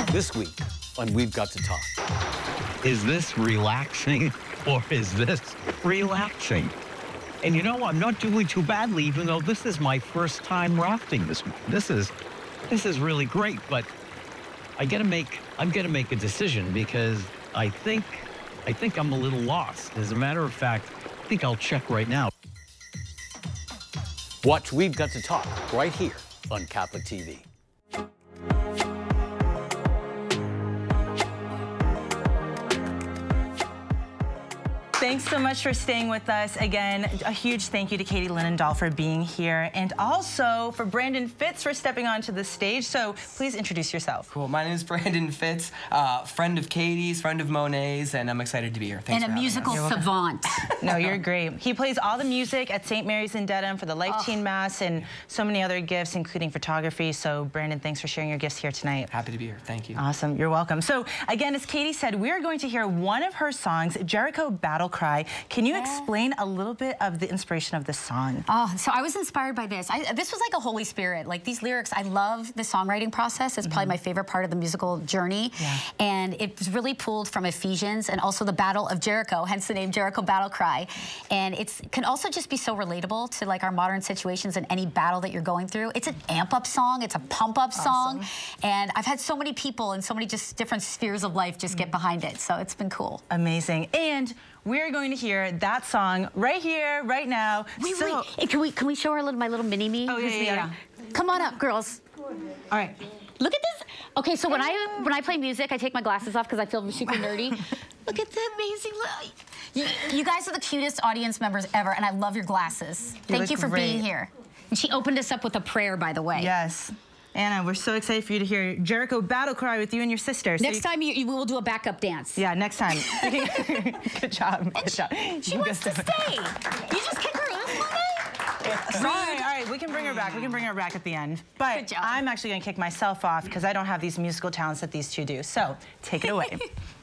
This week on We've Got to Talk. Is this relaxing or is this relaxing? And you know, I'm not doing too badly, even though this is my first time rafting this morning. This is really great, but I'm gonna make a decision because I think I'm a little lost. As a matter of fact, I think I'll check right now. Watch We've Got to Talk right here on Catholic TV. Thanks so much for staying with us. Again, a huge thank you to Katie Linendoll for being here, and also for Brandon Fitz for stepping onto the stage. So please introduce yourself. Cool. My name is Brandon Fitz, friend of Katie's, friend of Monet's, and I'm excited to be here. Thanks and for a musical savant. No, you're great. He plays all the music at St. Mary's in Dedham for the Life Teen Mass and so many other gifts, including photography. So Brandon, thanks for sharing your gifts here tonight. Happy to be here. Thank you. Awesome. You're welcome. So again, as Katie said, we're going to hear one of her songs, Jericho Battle Cry. Can you explain a little bit of the inspiration of this song? Oh, so I was inspired by this. This was like a Holy Spirit. Like these lyrics, I love the songwriting process. It's probably my favorite part of the musical journey. Yeah. And it's really pulled from Ephesians and also the Battle of Jericho, hence the name Jericho Battle Cry. And it can also just be so relatable to like our modern situations and any battle that you're going through. It's an amp-up song. It's a pump-up song. And I've had so many people in so many just different spheres of life just get behind it. So it's been cool. Amazing. And we're going to hear that song right here, right now. Wait. Hey, can we show her my little mini-me? Oh, yeah. Come on up, girls. All right. Look at this. Okay, so when I play music, I take my glasses off because I feel super nerdy. Look at the amazing look. You guys are the cutest audience members ever, and I love your glasses. Thank you for being here. And she opened us up with a prayer, by the way. Yes. Anna, we're so excited for you to hear Jericho Battle Cry with you and your sister. Next time you will do a backup dance. Yeah, next time. Good job. Good job. She wants to stay. You just kick her off, All right, we can bring her back. We can bring her back at the end. But I'm actually going to kick myself off because I don't have these musical talents that these two do. So take it away.